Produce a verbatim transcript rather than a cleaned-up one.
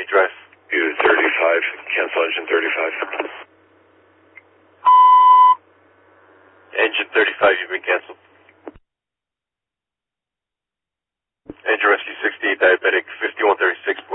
drive. U thirty-five, cancel engine thirty-five. Engine thirty-five, you've been canceled. Engine rescue sixty-eight, diabetic, fifty-one thirty-six.